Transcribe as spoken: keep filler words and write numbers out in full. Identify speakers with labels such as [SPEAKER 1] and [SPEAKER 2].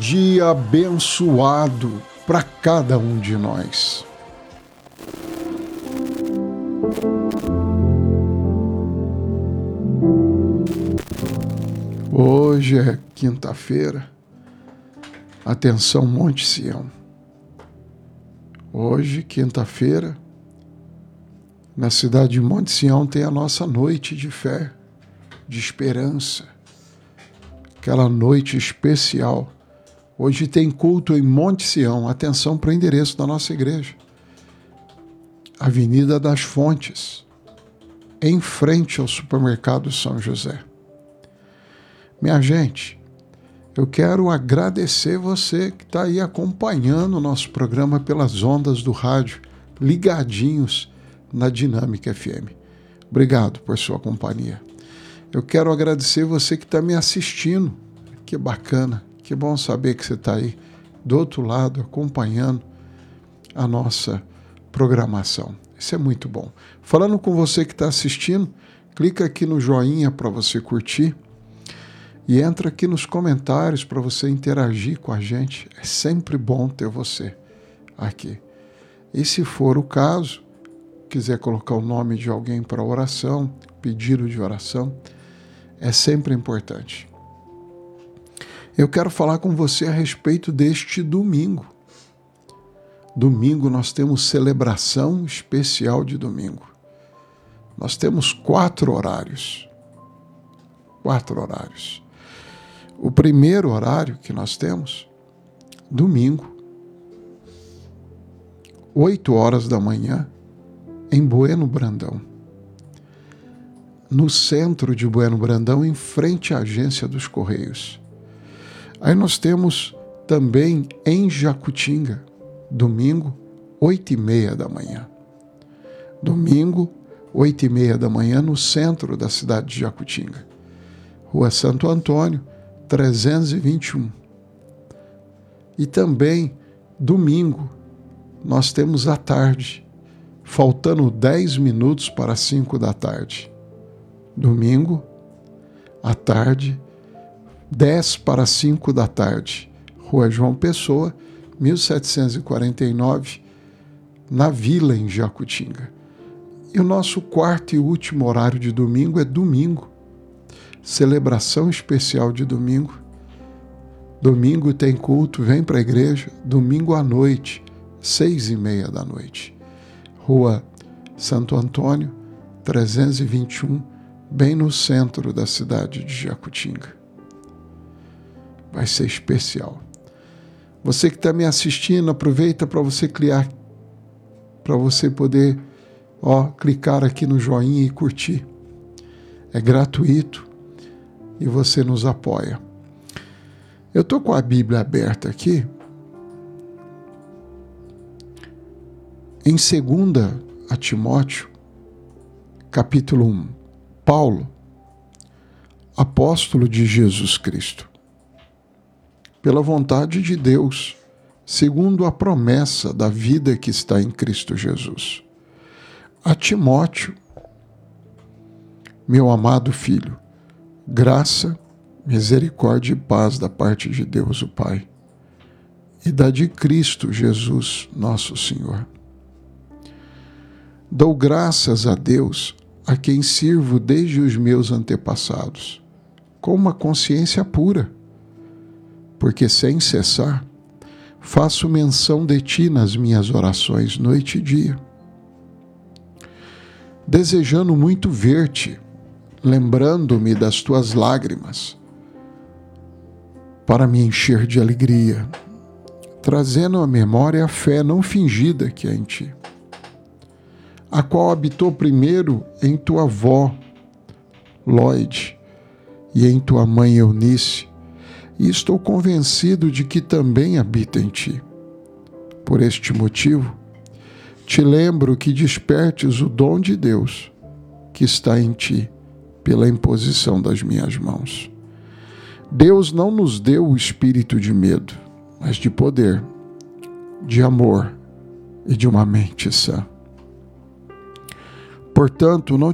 [SPEAKER 1] dia abençoado para cada um de nós. Hoje é quinta-feira. Atenção, Monte Sião. Hoje, quinta-feira, na cidade de Monte Sião tem a nossa noite de fé, de esperança. Aquela noite especial. Hoje tem culto em Monte Sião. Atenção para o endereço da nossa igreja. Avenida das Fontes, em frente ao supermercado São José. Minha gente, eu quero agradecer você que está aí acompanhando o nosso programa pelas ondas do rádio, ligadinhos na Dinâmica F M. Obrigado por sua companhia. Eu quero agradecer você que está me assistindo. Que bacana, que bom saber que você está aí do outro lado acompanhando a nossa programação. Isso é muito bom. Falando com você que está assistindo, clica aqui no joinha para você curtir e entra aqui nos comentários para você interagir com a gente. É sempre bom ter você aqui. E se for o caso, quiser colocar o nome de alguém para oração, pedido de oração, é sempre importante. Eu quero falar com você a respeito deste domingo. Domingo nós temos celebração especial de domingo. Nós temos quatro horários. Quatro horários. O primeiro horário que nós temos, domingo, oito horas da manhã, em Bueno Brandão. No centro de Bueno Brandão, em frente à agência dos Correios. Aí nós temos também em Jacutinga, domingo, oito e meia da manhã. Domingo, oito e meia da manhã, no centro da cidade de Jacutinga. Rua Santo Antônio, trezentos e vinte e um. E também, domingo, nós temos à tarde, faltando dez minutos para cinco da tarde. Domingo, à tarde, dez para cinco da tarde. Rua João Pessoa, mil setecentos e quarenta e nove, na Vila, em Jacutinga. E o nosso quarto e último horário de domingo é domingo. Celebração especial de domingo. Domingo tem culto, vem para a igreja. Domingo à noite, seis e meia da noite. Rua Santo Antônio, trezentos e vinte e um, bem no centro da cidade de Jacutinga. Vai ser especial. Você que está me assistindo, aproveita para você clicar, para você poder ó, clicar aqui no joinha e curtir. É gratuito e você nos apoia. Eu estou com a Bíblia aberta aqui. Em segunda a Timóteo, capítulo um. Paulo, apóstolo de Jesus Cristo. Pela vontade de Deus, segundo a promessa da vida que está em Cristo Jesus. A Timóteo, meu amado filho, graça, misericórdia e paz da parte de Deus o Pai e da de Cristo Jesus, nosso Senhor. Dou graças a Deus, a quem sirvo desde os meus antepassados, com uma consciência pura, porque sem cessar faço menção de ti nas minhas orações noite e dia, desejando muito ver-te, lembrando-me das tuas lágrimas, para me encher de alegria, trazendo à memória a fé não fingida que há em ti, a qual habitou primeiro em tua avó, Lloyd, e em tua mãe Eunice, e estou convencido de que também habita em ti. Por este motivo, te lembro que despertes o dom de Deus que está em ti pela imposição das minhas mãos. Deus não nos deu o espírito de medo, mas de poder, de amor e de uma mente sã. Portanto, não